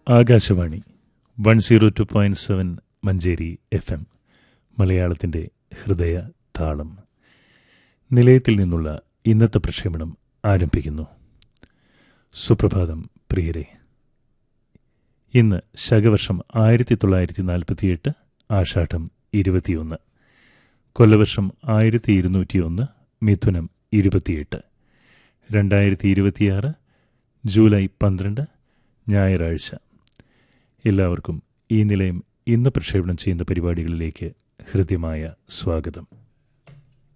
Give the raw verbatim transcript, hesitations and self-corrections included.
Akashvani one zero two point seven Manjeri F M മലയാളത്തിൻ്റെ ഹൃദയ താളം. നിലയത്തിൽ നിന്നുള്ള ഇന്നത്തെ പ്രക്ഷേപണം ആരംഭിക്കുന്നു. സുപ്രഭാതം പ്രിയരെ. ഇന്ന് ശകവർഷം ആയിരത്തി തൊള്ളായിരത്തി നാൽപ്പത്തിയെട്ട് ആഷാഢം ഇരുപത്തിയൊന്ന്, കൊല്ലവർഷം ആയിരത്തി ഇരുന്നൂറ്റി ഒന്ന് മിഥുനം ഇരുപത്തിയെട്ട്, രണ്ടായിരത്തി ഇരുപത്തിയാറ് ജൂലൈ പന്ത്രണ്ട് ഞായറാഴ്ച. എല്ലാവർക്കും ഈ നിലയം ഇന്ന് പ്രക്ഷേപണം ചെയ്യുന്ന പരിപാടികളിലേക്ക് ഹൃദ്യമായ സ്വാഗതം.